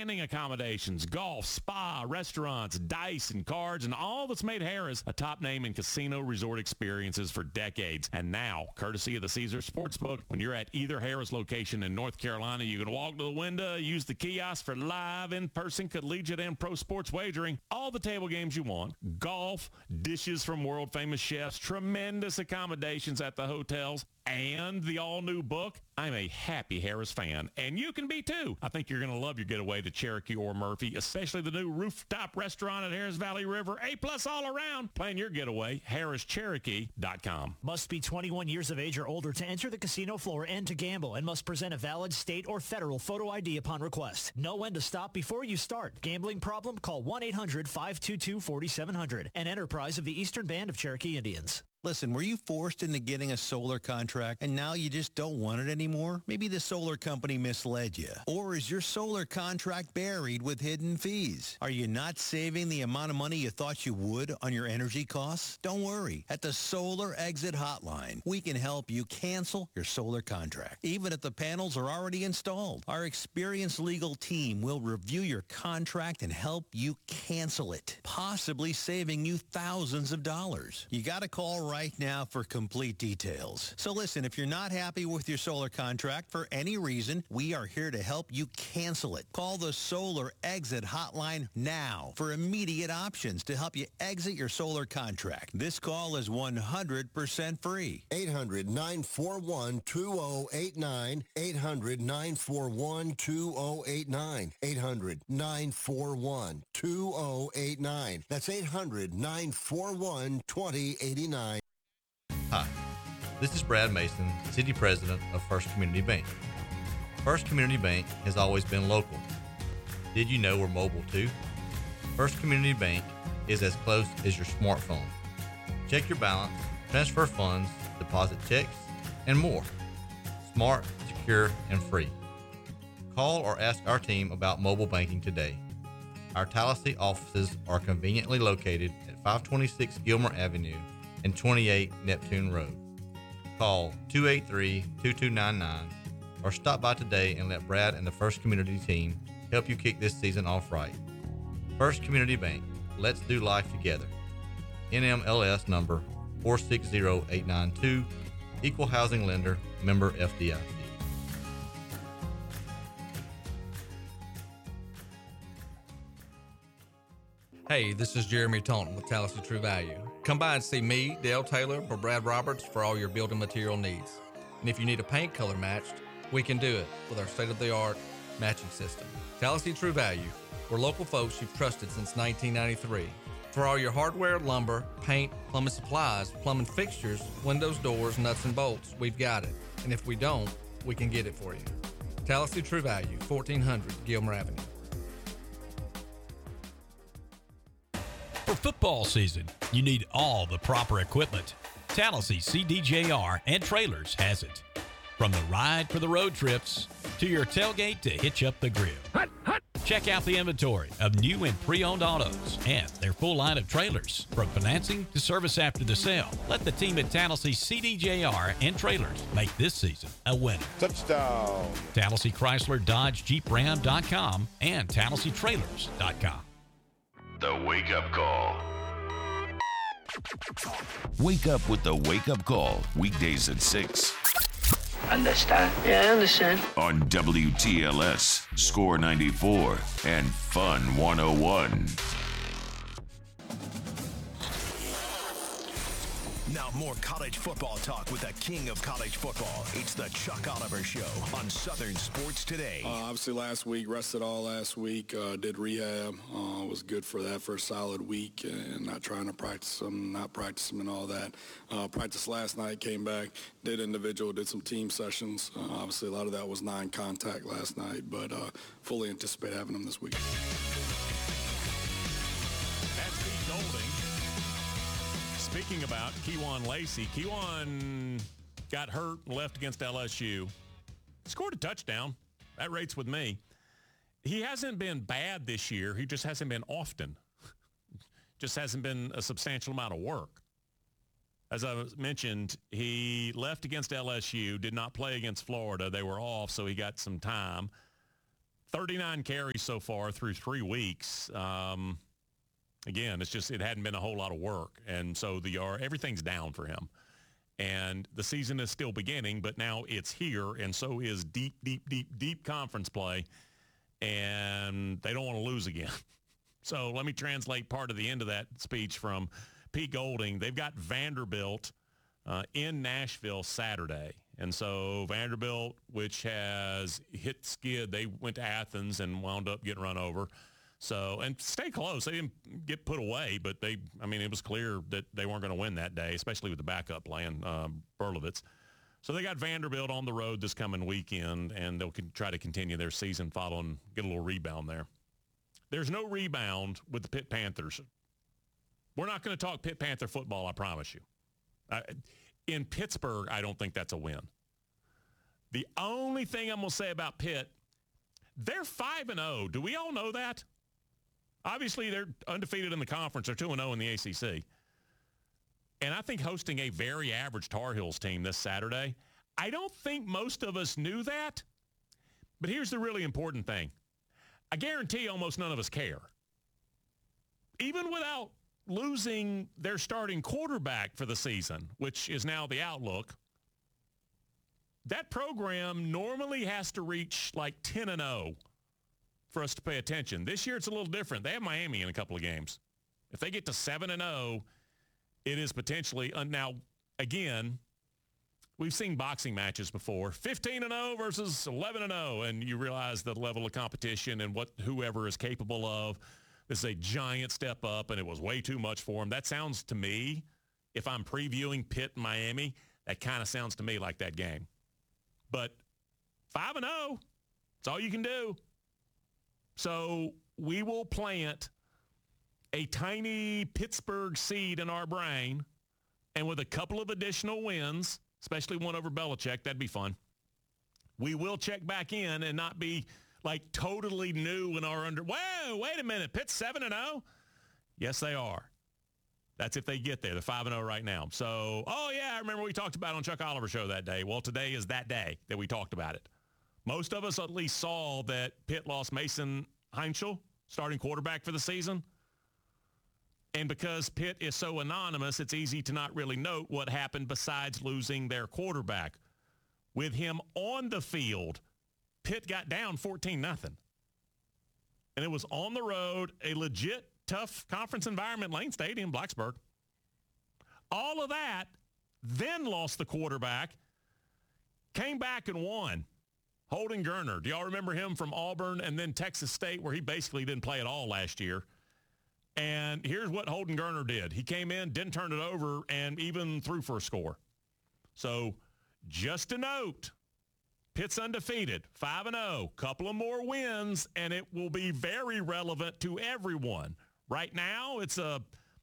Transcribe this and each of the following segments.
outstanding accommodations, golf, spa, restaurants, dice, and cards, and all that's made Harrah's a top name in casino resort experiences for decades. And now, courtesy of the Caesars Sportsbook, when you're at either Harrah's location in North Carolina, you can walk to the window, use the kiosk for live, in-person, collegiate, and pro sports wagering, all the table games you want, golf, dishes from world-famous chefs, tremendous accommodations at the hotels, and the all-new book. I'm a happy Harrah's fan, and you can be too. I think you're going to love your getaway to Cherokee or Murphy, especially the new rooftop restaurant at Harrah's Valley River. A+ all around. Plan your getaway, harrischcherokee.com. Must be 21 years of age or older to enter the casino floor and to gamble, and must present a valid state or federal photo ID upon request. Know when to stop before you start. Gambling problem? Call 1-800-522-4700. An enterprise of the Eastern Band of Cherokee Indians. Listen, were you forced into getting a solar contract and now you just don't want it anymore? Maybe the solar company misled you. Or is your solar contract buried with hidden fees? Are you not saving the amount of money you thought you would on your energy costs? Don't worry. At the Solar Exit Hotline, we can help you cancel your solar contract, even if the panels are already installed. Our experienced legal team will review your contract and help you cancel it, possibly saving you thousands of dollars. You got to call right now for complete details. So listen, if you're not happy with your solar contract for any reason, we are here to help you cancel it. Call the Solar Exit Hotline now for immediate options to help you exit your solar contract. This call is 100% free. 800-941-2089. 800-941-2089. 800-941-2089. That's 800-941-2089. Hi, this is Brad Mason, City President of First Community Bank. First Community Bank has always been local. Did you know we're mobile too? First Community Bank is as close as your smartphone. Check your balance, transfer funds, deposit checks, and more. Smart, secure, and free. Call or ask our team about mobile banking today. Our Tallahassee offices are conveniently located at 526 Gilmer Avenue and 28 Neptune Road. Call 283-2299 or stop by today and let Brad and the First Community team help you kick this season off right. First Community Bank, let's do life together. NMLS number 460892, Equal Housing Lender, member FDIC. Hey, this is Jeremy Taunton with Tallahassee True Value. Come by and see me, Dale Taylor, or Brad Roberts for all your building material needs. And if you need a paint color matched, we can do it with our state-of-the-art matching system. Tallahassee True Value. We're local folks you've trusted since 1993. For all your hardware, lumber, paint, plumbing supplies, plumbing fixtures, windows, doors, nuts, and bolts, we've got it. And if we don't, we can get it for you. Tallahassee True Value, 1400 Gilmer Avenue. For football season, you need all the proper equipment. Tallahassee CDJR and Trailers has it. From the ride for the road trips to your tailgate to hitch up the grill. Check out the inventory of new and pre-owned autos and their full line of trailers. From financing to service after the sale, let the team at Tallahassee CDJR and Trailers make this season a winner. Touchdown! Tallahassee Chrysler Dodge Jeep Ram.com and TallahasseeTrailers.com. The Wake Up Call. Wake up with the Wake Up Call, weekdays at 6. Understand? Yeah, I understand. On WTLS, Score 94, and Fun 101. Now more college football talk with the king of college football. It's the Chuck Oliver Show on Southern Sports Today. Obviously last week, rested all last week, did rehab. Was good for that for a solid week and not trying to practice them, not practice them and all that. Practiced last night, came back, did individual, did some team sessions. Obviously a lot of that was non-contact last night, but fully anticipate having them this week. That's Pete Golding. Speaking about Kewan Lacey, Kewan got hurt and left against LSU. Scored a touchdown. That rates with me. He hasn't been bad this year. He just hasn't been often. Just hasn't been a substantial amount of work. As I mentioned, he left against LSU, did not play against Florida. They were off, so he got some time. 39 carries so far through 3 weeks. Again, it hadn't been a whole lot of work. And so everything's down for him. And the season is still beginning, but now it's here. And so is deep conference play. And they don't want to lose again. So let me translate part of the end of that speech from Pete Golding. They've got Vanderbilt in Nashville Saturday. And so Vanderbilt, which has hit skid, they went to Athens and wound up getting run over. So, and stay close. They didn't get put away, but it was clear that they weren't going to win that day, especially with the backup playing Berlovitz. So they got Vanderbilt on the road this coming weekend, and they'll try to continue their season following, get a little rebound there. There's no rebound with the Pitt Panthers. We're not going to talk Pitt Panther football, I promise you. In Pittsburgh, I don't think that's a win. The only thing I'm going to say about Pitt, they're 5-0. Do we all know that? Obviously, they're undefeated in the conference. They're 2-0 in the ACC. And I think hosting a very average Tar Heels team this Saturday, I don't think most of us knew that. But here's the really important thing. I guarantee almost none of us care. Even without losing their starting quarterback for the season, which is now the outlook, that program normally has to reach like 10-0 for us to pay attention. This year it's a little different. They have Miami in a couple of games. If they get to 7-0, it is potentially now again, we've seen boxing matches before, 15-0 versus 11-0, and you realize the level of competition and what whoever is capable of. This is a giant step up, and it was way too much for them. That sounds to me, if I'm previewing Pitt and Miami, that kind of sounds to me like that game. But 5-0, it's all you can do. So we will plant a tiny Pittsburgh seed in our brain, and with a couple of additional wins, especially one over Belichick, that'd be fun. We will check back in and not be like totally new in our whoa, wait a minute, Pitt's 7-0? Yes, they are. That's if they get there. They're 5-0 right now. So, I remember we talked about it on Chuck Oliver show that day. Well, today is that day that we talked about it. Most of us at least saw that Pitt lost Mason Heinschel, starting quarterback for the season. And because Pitt is so anonymous, it's easy to not really note what happened besides losing their quarterback. With him on the field, Pitt got down 14-0. And it was on the road, a legit tough conference environment, Lane Stadium, Blacksburg. All of that, then lost the quarterback, came back and won. Holden Geriner. Do y'all remember him from Auburn and then Texas State, where he basically didn't play at all last year? And here's what Holden Geriner did. He came in, didn't turn it over, and even threw for a score. So just a note, Pitt's undefeated, 5-0, couple of more wins, and it will be very relevant to everyone. Right now, it's a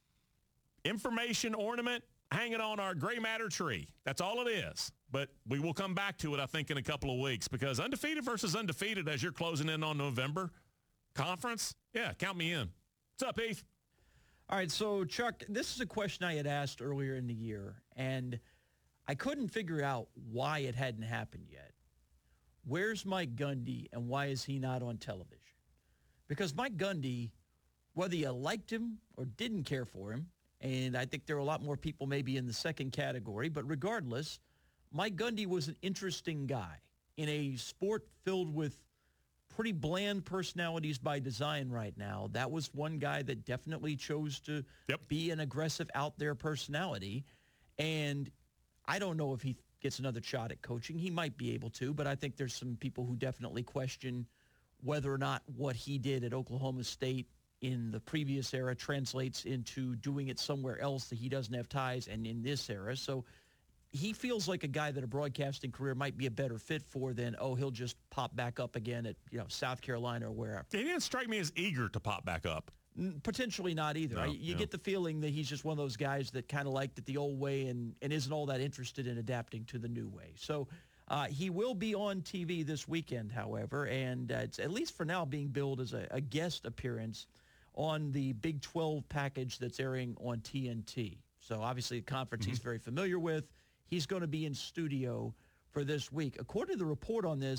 information ornament hanging on our gray matter tree. That's all it is. But we will come back to it, I think, in a couple of weeks, because undefeated versus undefeated as you're closing in on November conference, count me in. What's up, Heath? All right, so, Chuck, this is a question I had asked earlier in the year, and I couldn't figure out why it hadn't happened yet. Where's Mike Gundy, and why is he not on television? Because Mike Gundy, whether you liked him or didn't care for him, and I think there are a lot more people maybe in the second category, but regardless, Mike Gundy was an interesting guy in a sport filled with pretty bland personalities by design right now. That was one guy that definitely chose to be an aggressive out there personality. And I don't know if he gets another shot at coaching. He might be able to, but I think there's some people who definitely question whether or not what he did at Oklahoma State in the previous era translates into doing it somewhere else that he doesn't have ties and in this era. So he feels like a guy that a broadcasting career might be a better fit for than, he'll just pop back up again at South Carolina or wherever. He didn't strike me as eager to pop back up. Potentially not either. No, you get the feeling that he's just one of those guys that kind of liked it the old way and isn't all that interested in adapting to the new way. So he will be on TV this weekend, however, and it's at least for now being billed as a guest appearance on the Big 12 package that's airing on TNT. So obviously a conference he's very familiar with. He's going to be in studio for this week. According to the report on this,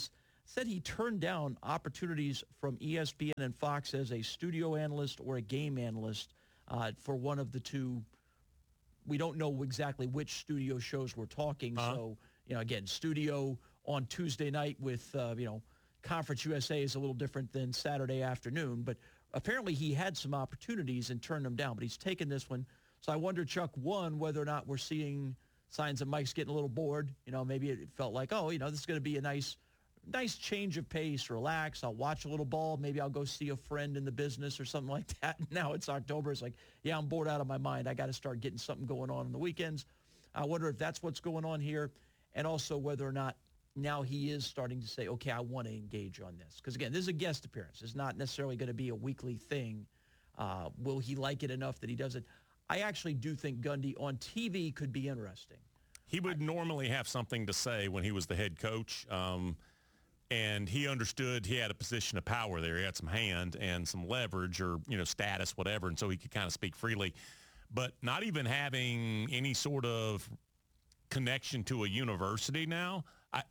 said he turned down opportunities from ESPN and Fox as a studio analyst or a game analyst for one of the two. We don't know exactly which studio shows we're talking. So, again, studio on Tuesday night with, Conference USA is a little different than Saturday afternoon. But apparently he had some opportunities and turned them down. But he's taken this one. So I wonder, Chuck, one, whether or not we're seeing signs that Mike's getting a little bored. Maybe it felt like, this is going to be a nice change of pace, relax. I'll watch a little ball. Maybe I'll go see a friend in the business or something like that. Now it's October. It's like, I'm bored out of my mind. I got to start getting something going on the weekends. I wonder if that's what's going on here, and also whether or not now he is starting to say, okay, I want to engage on this. Because, again, this is a guest appearance. It's not necessarily going to be a weekly thing. Will he like it enough that he does it? I actually do think Gundy on TV could be interesting. He would normally have something to say when he was the head coach, and he understood he had a position of power there. He had some hand and some leverage or, status, whatever, and so he could kind of speak freely. But not even having any sort of connection to a university now,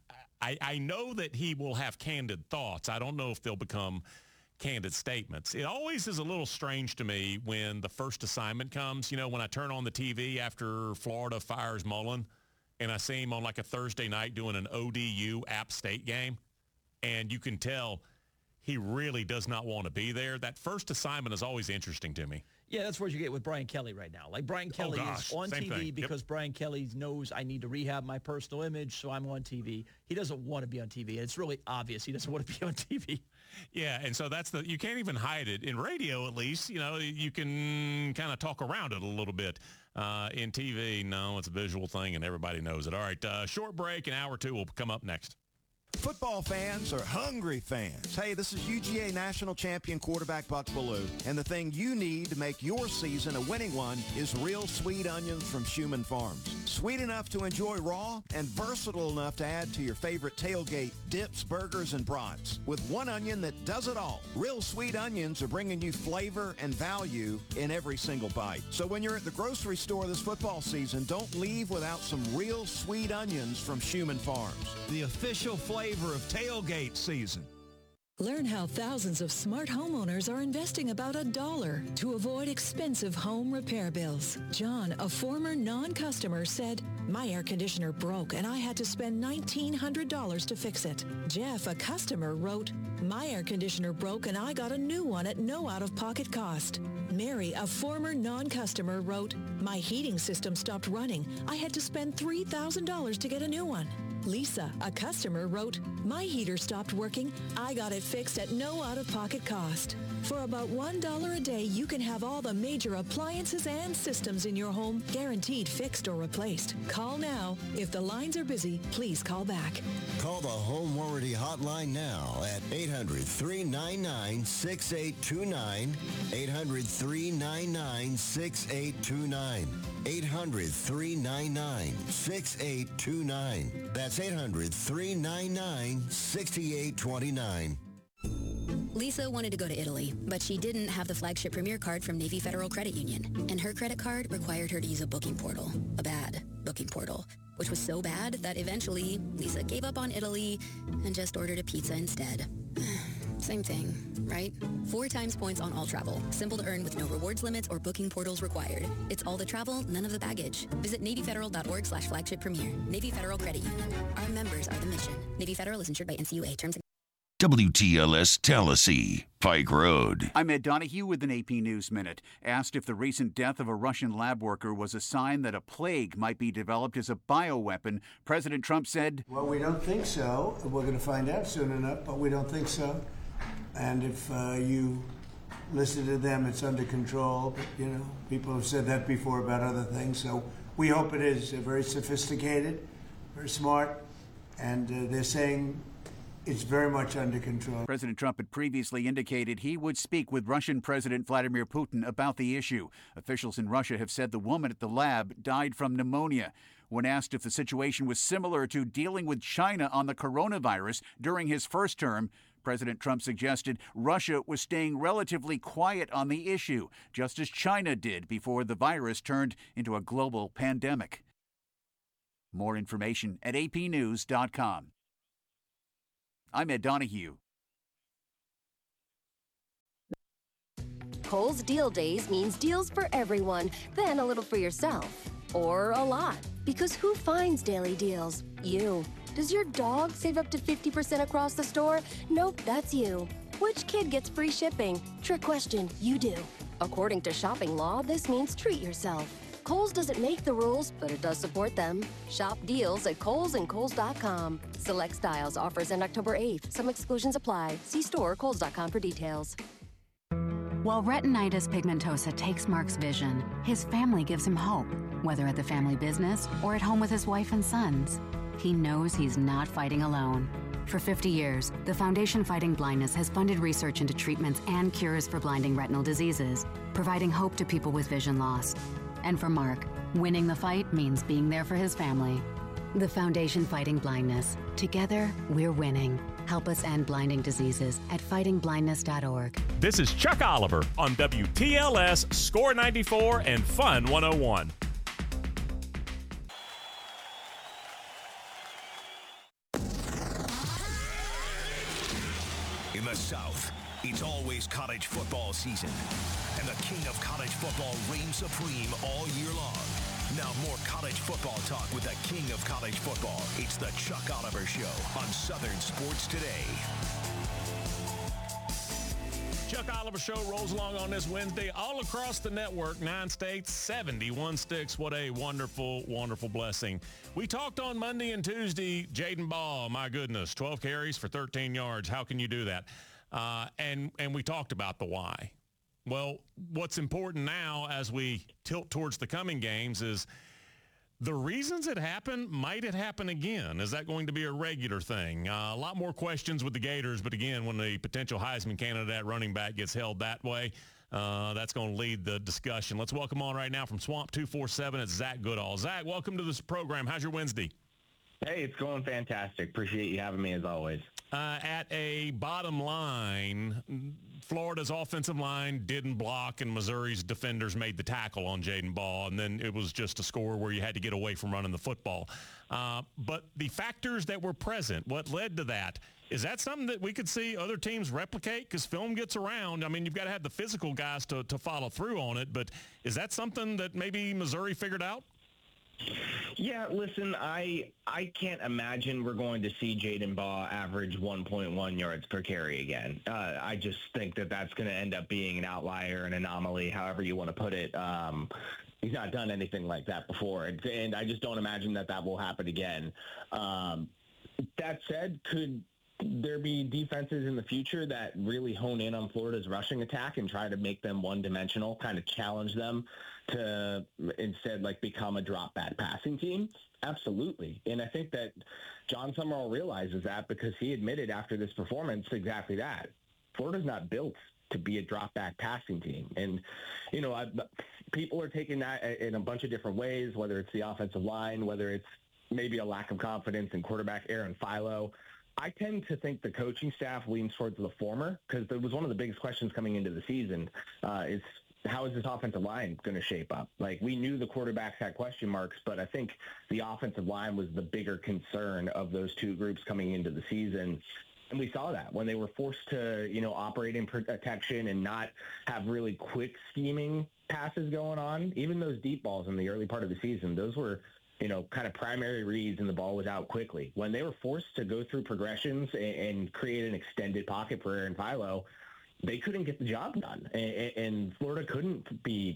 I know that he will have candid thoughts. I don't know if they'll become candid statements. It always is a little strange to me when the first assignment comes. When I turn on the TV after Florida fires Mullen and I see him on like a Thursday night doing an ODU App State game, and you can tell he really does not want to be there. That first assignment is always interesting to me. Yeah, that's what you get with Brian Kelly right now. Like, Brian Kelly is on TV because Brian Kelly knows I need to rehab my personal image, so I'm on TV. He doesn't want to be on TV. It's really obvious he doesn't want to be on TV. Yeah, and so you can't even hide it. In radio, at least, you can kind of talk around it a little bit. In TV, no, it's a visual thing, and everybody knows it. All right, short break, an hour or two will come up next. Football fans are hungry fans. Hey, this is UGA national champion quarterback Buck Bellew, and the thing you need to make your season a winning one is real sweet onions from Schumann Farms. Sweet enough to enjoy raw and versatile enough to add to your favorite tailgate dips, burgers, and brats. With one onion that does it all. Real sweet onions are bringing you flavor and value in every single bite. So when you're at the grocery store this football season, don't leave without some real sweet onions from Schumann Farms. The official flavor of tailgate season. Learn how thousands of smart homeowners are investing about $1 to avoid expensive home repair bills. John, a former non-customer, said, "My air conditioner broke and I had to spend $1,900 to fix it." Jeff, a customer, wrote, "My air conditioner broke and I got a new one at no out-of-pocket cost." Mary, a former non-customer, wrote, "My heating system stopped running. I had to spend $3,000 to get a new one." Lisa, a customer, wrote, "My heater stopped working. I got it fixed at no out-of-pocket cost." For about $1 a day, you can have all the major appliances and systems in your home guaranteed fixed or replaced. Call now. If the lines are busy, please call back. Call the Home Warranty Hotline now at 800-399-6829, 800-399-6829, 800-399-6829. That's 800-399-6829. Lisa wanted to go to Italy, but she didn't have the flagship Premier card from Navy Federal Credit Union, and her credit card required her to use a booking portal, a bad booking portal, which was so bad that eventually Lisa gave up on Italy and just ordered a pizza instead. Same thing, right? 4 times points on all travel. Simple to earn with no rewards limits or booking portals required. It's all the travel, none of the baggage. Visit NavyFederal.org/flagship premier. Navy Federal Credit Union. Our members are the mission. Navy Federal is insured by NCUA. Terms and WTLS Tallahassee, Pike Road. I'm Ed Donahue with an AP News Minute. Asked if the recent death of a Russian lab worker was a sign that a plague might be developed as a bioweapon, President Trump said, "Well, we don't think so. We're going to find out soon enough, but we don't think so. And if you listen to them, it's under control. But, people have said that before about other things. So we hope it is very sophisticated, very smart, and they're saying it's very much under control." President Trump had previously indicated he would speak with Russian President Vladimir Putin about the issue. Officials in Russia have said the woman at the lab died from pneumonia. When asked if the situation was similar to dealing with China on the coronavirus during his first term, President Trump suggested Russia was staying relatively quiet on the issue, just as China did before the virus turned into a global pandemic. More information at apnews.com. I'm Ed Donahue. Kohl's Deal Days means deals for everyone, then a little for yourself. Or a lot. Because who finds daily deals? You. Does your dog save up to 50% across the store? Nope, that's you. Which kid gets free shipping? Trick question, you do. According to shopping law, this means treat yourself. Kohl's doesn't make the rules, but it does support them. Shop deals at Kohl's and Kohl's.com. Select styles, offers end October 8th. Some exclusions apply. See store or Kohl's.com for details. While retinitis pigmentosa takes Mark's vision, his family gives him hope, whether at the family business or at home with his wife and sons. He knows he's not fighting alone. For 50 years, the Foundation Fighting Blindness has funded research into treatments and cures for blinding retinal diseases, providing hope to people with vision loss. And for Mark, winning the fight means being there for his family. The Foundation Fighting Blindness. Together, we're winning. Help us end blinding diseases at fightingblindness.org. This is Chuck Oliver on WTLS Score 94 and Fun 101. In the South, it's always college football season, and the king of college football reigns supreme all year long. Now more college football talk with the king of college football. It's the Chuck Oliver Show on Southern Sports Today. Chuck Oliver Show rolls along on this Wednesday all across the network, 9 states, 71 sticks. What a wonderful, wonderful blessing. We talked on Monday and Tuesday, Jaden Ball, my goodness, 12 carries for 13 yards. How can you do that? And we talked about the why. Well, what's important now as we tilt towards the coming games is the reasons it happened. Might it happen again? Is that going to be a regular thing? A lot more questions with the Gators, but again, when the potential Heisman candidate at running back gets held that way, that's going to lead the discussion. Let's welcome on right now from Swamp 247. It's Zach Goodall. Zach, welcome to this program. How's your Wednesday? Hey, it's going fantastic. Appreciate you having me as always. At a bottom line, Florida's offensive line didn't block, and Missouri's defenders made the tackle on Jaden Ball, and then it was just a score where you had to get away from running the football. But the factors that were present, what led to that, is that something that we could see other teams replicate? Because film gets around. I mean, you've got to have the physical guys to follow through on it, but is that something that maybe Missouri figured out? Yeah, listen, I can't imagine we're going to see Jaden Ball average 1.1 yards per carry again. I just think that that's going to end up being an outlier, an anomaly, however you want to put it. He's not done anything like that before, and I just don't imagine that will happen again. That said, could there be defenses in the future that really hone in on Florida's rushing attack and try to make them one-dimensional, kind of challenge them to instead become a drop-back passing team? Absolutely. And I think that John Summerall realizes that because he admitted after this performance exactly that. Florida's not built to be a drop-back passing team. And, people are taking that in a bunch of different ways, whether it's the offensive line, whether it's maybe a lack of confidence in quarterback Aaron Philo. I tend to think the coaching staff leans towards the former because that was one of the biggest questions coming into the season is how is this offensive line going to shape up? We knew the quarterbacks had question marks, but I think the offensive line was the bigger concern of those two groups coming into the season. And we saw that when they were forced to, operate in protection and not have really quick scheming passes going on. Even those deep balls in the early part of the season, those were kind of primary reads and the ball was out quickly. When they were forced to go through progressions and create an extended pocket for Aaron Philo, they couldn't get the job done. And Florida couldn't be,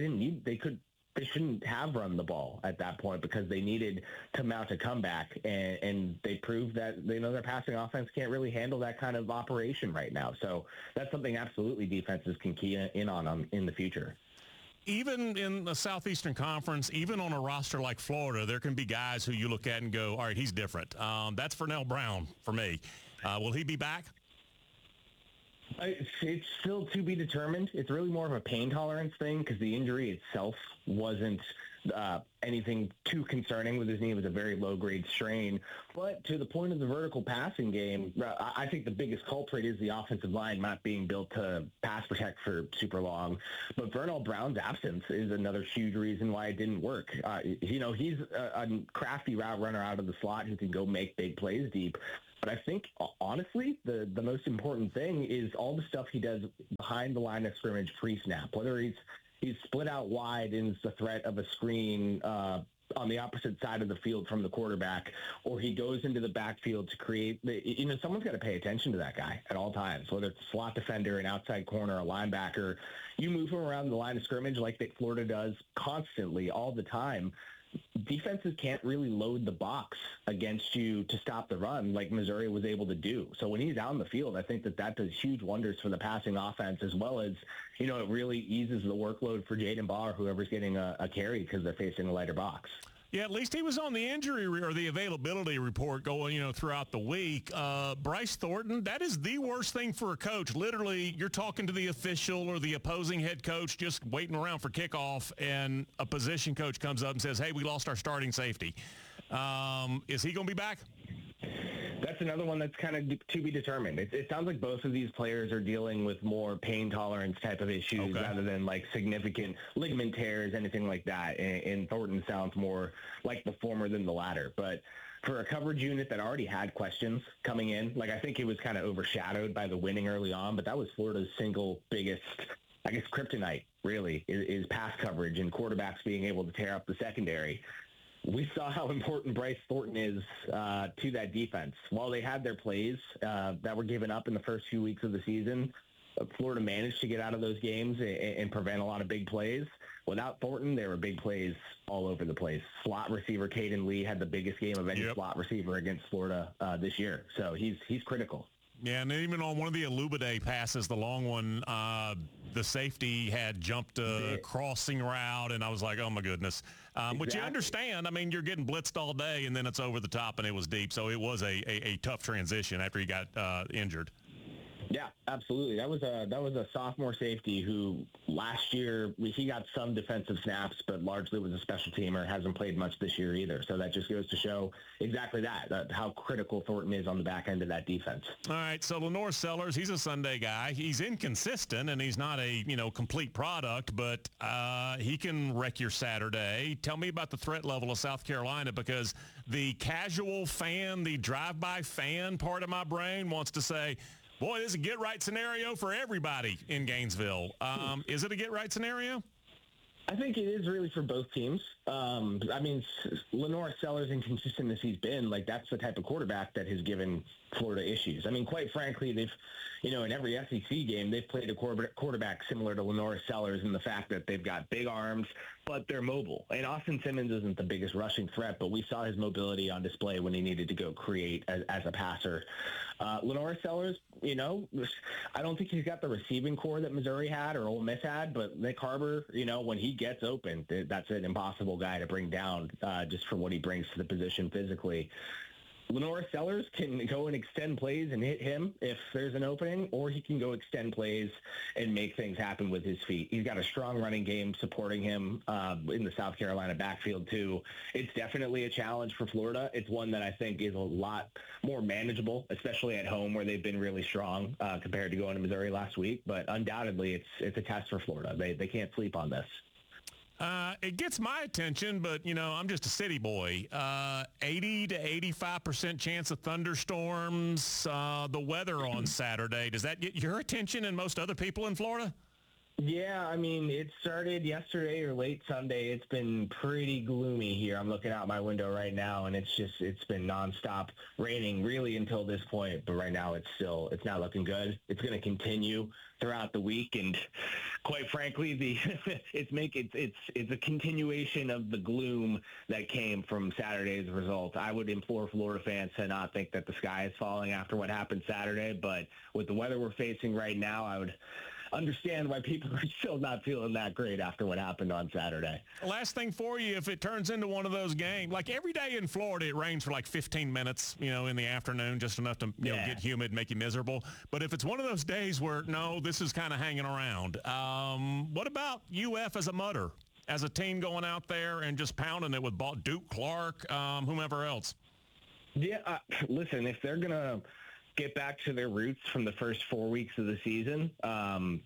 they shouldn't have run the ball at that point because they needed to mount a comeback. And they proved that, their passing offense can't really handle that kind of operation right now. So that's something absolutely defenses can key in on in the future. Even in the Southeastern Conference, even on a roster like Florida, there can be guys who you look at and go, all right, he's different. That's Fernell Brown for me. Will he be back? It's still to be determined. It's really more of a pain tolerance thing because the injury itself wasn't anything too concerning with his knee. It was a very low-grade strain. But to the point of the vertical passing game, I think the biggest culprit is the offensive line not being built to pass protect for super long. But Vernell Brown's absence is another huge reason why it didn't work. He's a crafty route runner out of the slot who can go make big plays deep. But I think, honestly, the most important thing is all the stuff he does behind the line of scrimmage pre-snap, whether he's split out wide and it's the threat of a screen on the opposite side of the field from the quarterback, or he goes into the backfield to create someone's got to pay attention to that guy at all times, whether it's a slot defender, an outside corner, a linebacker. You move him around the line of scrimmage like that Florida does constantly all the time. Defenses can't really load the box against you to stop the run like Missouri was able to do. So when he's out in the field, I think that does huge wonders for the passing offense, as well as, it really eases the workload for Jaden Baugh or whoever's getting a carry because they're facing a lighter box. Yeah, at least he was on the injury or the availability report going, throughout the week. Bryce Thornton, that is the worst thing for a coach. Literally, you're talking to the official or the opposing head coach just waiting around for kickoff, and a position coach comes up and says, hey, we lost our starting safety. Is he going to be back? That's another one that's kind of to be determined. It sounds like both of these players are dealing with more pain tolerance type of issues rather than like significant ligament tears, anything like that. And Thornton sounds more like the former than the latter. But for a coverage unit that already had questions coming in, like I think it was kind of overshadowed by the winning early on, but that was Florida's single biggest, I guess, kryptonite, really, is pass coverage and quarterbacks being able to tear up the secondary. We saw how important Bryce Thornton is to that defense. While they had their plays that were given up in the first few weeks of the season, Florida managed to get out of those games and prevent a lot of big plays. Without Thornton, there were big plays all over the place. Slot receiver Caden Lee had the biggest game of any slot receiver against Florida this year. So he's critical. Yeah, and even on one of the Alubade passes, the long one, the safety had jumped a crossing route, and I was like, oh, my goodness. Which you understand. I mean, you're getting blitzed all day, and then it's over the top, and it was deep. So it was a tough transition after he got injured. Yeah, absolutely. That was a sophomore safety who last year he got some defensive snaps, but largely was a special teamer. Hasn't played much this year either. So that just goes to show exactly that how critical Thornton is on the back end of that defense. All right, so Lenore Sellers, he's a Sunday guy. He's inconsistent and he's not a complete product, but he can wreck your Saturday. Tell me about the threat level of South Carolina, because the casual fan, the drive-by fan part of my brain wants to say, boy, this is a get-right scenario for everybody in Gainesville. Is it a get-right scenario? I think it is really for both teams. I mean, Lenore Sellers, inconsistent as he's been, like that's the type of quarterback that has given Florida issues. I mean, quite frankly, they've, in every SEC game, they've played a quarterback similar to Lenore Sellers in the fact that they've got big arms, but they're mobile. And Austin Simmons isn't the biggest rushing threat, but we saw his mobility on display when he needed to go create as a passer. Lenore Sellers, I don't think he's got the receiving core that Missouri had or Ole Miss had, but Nick Harbor, when he gets open, that's an impossible guy to bring down just for what he brings to the position physically. Lenore Sellers can go and extend plays and hit him if there's an opening, or he can go extend plays and make things happen with his feet. He's got a strong running game supporting him in the South Carolina backfield, too. It's definitely a challenge for Florida. It's one that I think is a lot more manageable, especially at home where they've been really strong compared to going to Missouri last week. But undoubtedly, it's a test for Florida. They can't sleep on this. It gets my attention, but, I'm just a city boy. 80 to 85% chance of thunderstorms. The weather on Saturday, does that get your attention and most other people in Florida? Yeah, I mean, it started yesterday or late Sunday. It's been pretty gloomy here. I'm looking out my window right now, and it's been nonstop raining really until this point. But right now it's not looking good. It's going to continue throughout the week, and quite frankly, it's a continuation of the gloom that came from Saturday's result. I would implore Florida fans to not think that the sky is falling after what happened Saturday, but with the weather we're facing right now, I would understand why people are still not feeling that great after what happened on Saturday. Last thing for you, if it turns into one of those games, like every day in Florida, it rains for like 15 minutes, in the afternoon, just enough to get humid, make you miserable. But if it's one of those days where, no, this is kind of hanging around, what about UF as a mutter, as a team going out there and just pounding it with Duke, Clark, whomever else? Yeah, listen, if they're going to get back to their roots from the first 4 weeks of the season,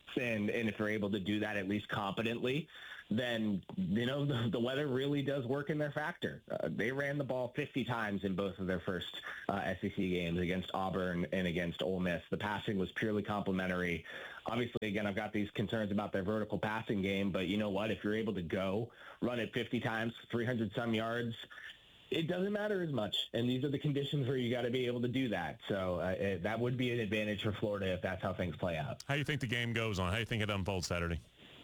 and if they're able to do that at least competently, then, the weather really does work in their factor. They ran the ball 50 times in both of their first SEC games against Auburn and against Ole Miss. The passing was purely complimentary. Obviously, again, I've got these concerns about their vertical passing game, but you know what? If you're able to run it 50 times, 300-some yards, it doesn't matter as much. And these are the conditions where you got to be able to do that. So that would be an advantage for Florida if that's how things play out. How do you think the game goes on? How do you think it unfolds Saturday?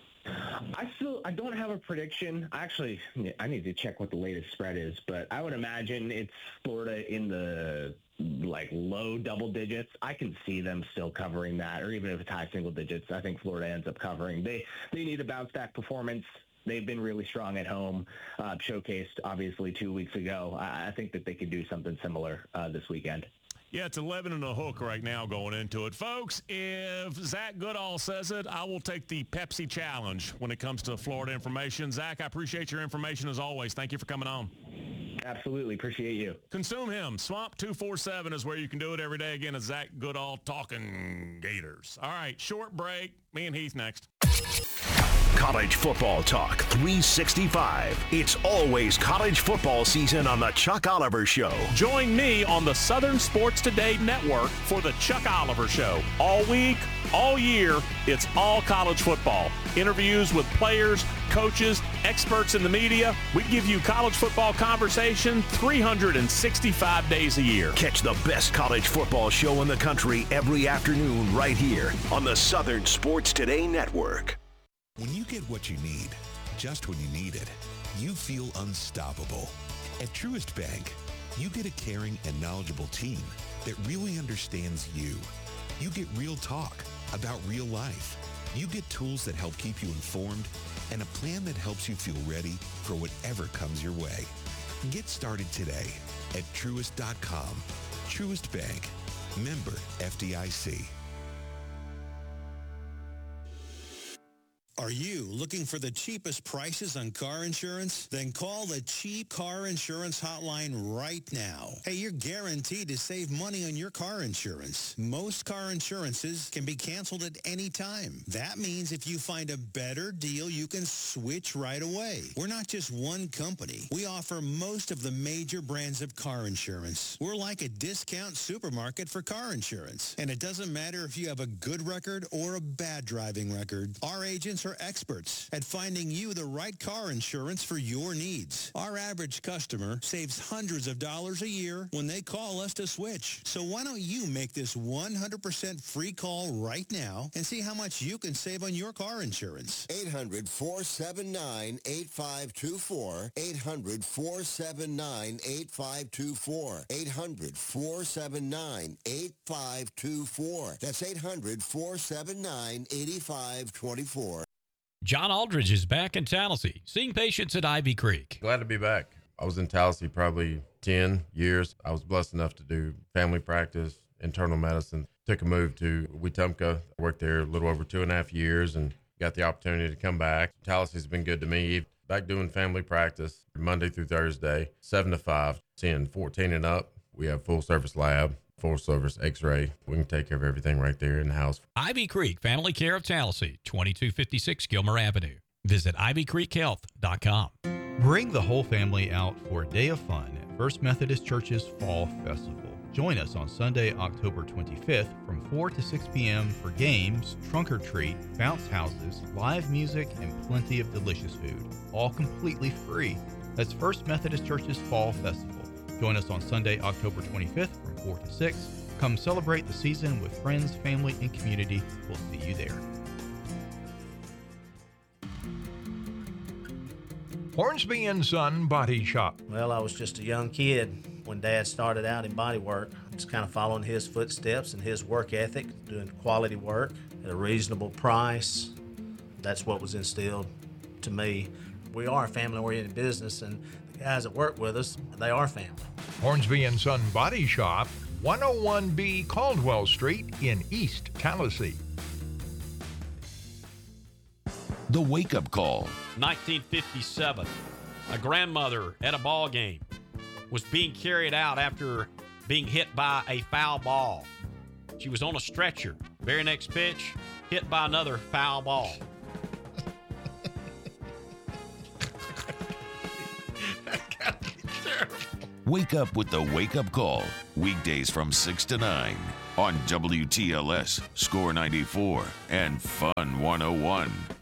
I don't have a prediction. Actually, I need to check what the latest spread is, but I would imagine it's Florida in the low double digits. I can see them still covering that, or even if it's high single digits, I think Florida ends up covering. They need a bounce back performance. They've been really strong at home, showcased obviously 2 weeks ago. I think that they could do something similar this weekend. Yeah, it's 11 and a hook right now going into it. Folks, if Zach Goodall says it, I will take the Pepsi challenge when it comes to Florida information. Zach, I appreciate your information as always. Thank you for coming on. Absolutely. Appreciate you. Consume him. Swamp 247 is where you can do it every day. Again, it's Zach Goodall talking Gators. All right, short break. Me and Heath next. College football talk 365. It's always college football season on the Chuck Oliver Show. Join me on the Southern Sports Today Network for the Chuck Oliver Show. All week, all year, it's all college football. Interviews with players, coaches, experts in the media. We give you college football conversation 365 days a year. Catch the best college football show in the country every afternoon right here on the Southern Sports Today Network. When you get what you need, just when you need it, you feel unstoppable. At Truist Bank, you get a caring and knowledgeable team that really understands you. You get real talk about real life. You get tools that help keep you informed and a plan that helps you feel ready for whatever comes your way. Get started today at Truist.com. Truist Bank. Member FDIC. Are you looking for the cheapest prices on car insurance? Then call the Cheap Car Insurance Hotline right now. Hey, you're guaranteed to save money on your car insurance. Most car insurances can be canceled at any time. That means if you find a better deal, you can switch right away. We're not just one company. We offer most of the major brands of car insurance. We're like a discount supermarket for car insurance. And it doesn't matter if you have a good record or a bad driving record. Our agents are experts at finding you the right car insurance for your needs. Our average customer saves hundreds of dollars a year when they call us to switch. So why don't you make this 100% free call right now and see how much you can save on your car insurance? 800-479-8524. 800-479-8524. 800-479-8524. That's 800-479-8524. John Aldridge is back in Tallahassee, seeing patients at Ivy Creek. Glad to be back. I was in Tallahassee probably 10 years. I was blessed enough to do family practice, internal medicine. Took a move to Wetumpka. Worked there a little over 2.5 years and got the opportunity to come back. Tallahassee's been good to me. Back doing family practice Monday through Thursday, 7 to 5, 10, 14 and up. We have full service lab, full service x-ray. We can take care of everything right there in the house. Ivy Creek Family Care of Tallahassee, 2256 Gilmer Avenue. Visit ivycreekhealth.com. Bring the whole family out for a day of fun at First Methodist Church's Fall Festival. Join us on Sunday, October 25th from 4 to 6 p.m. for games, trunk or treat, bounce houses, live music, and plenty of delicious food, all completely free. That's First Methodist Church's Fall Festival. Join us on Sunday, October 25th from 4 to 6. Come celebrate the season with friends, family, and community. We'll see you there. Hornsby & Son Body Shop. Well, I was just a young kid when Dad started out in body work. Just kind of following his footsteps and his work ethic, doing quality work at a reasonable price. That's what was instilled to me. We are a family-oriented business, and the guys that work with us, they are family. Hornsby & Son Body Shop, 101B Caldwell Street in East Tallahassee. The Wake Up Call. 1957, a grandmother at a ball game was being carried out after being hit by a foul ball. She was on a stretcher. Very next pitch, hit by another foul ball. Wake up with the Wake Up Call. Weekdays from 6 to 9 on WTLS, Score 94, and Fun 101.